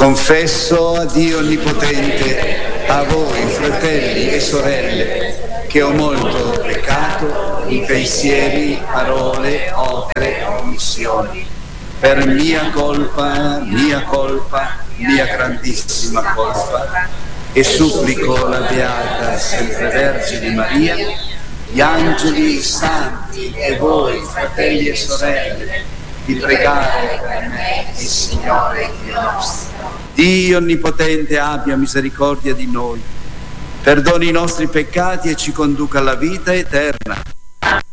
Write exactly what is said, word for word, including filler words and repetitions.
Confesso a Dio Onnipotente, a voi fratelli e sorelle, che ho molto peccato in pensieri, parole, opere, omissioni. Per mia colpa, mia colpa, mia grandissima colpa, e supplico la Beata Sempre Vergine Maria, gli angeli, i santi e voi, fratelli e sorelle, di pregare per me, il Signore Dio nostro. Dio Onnipotente abbia misericordia di noi, perdoni i nostri peccati e ci conduca alla vita eterna.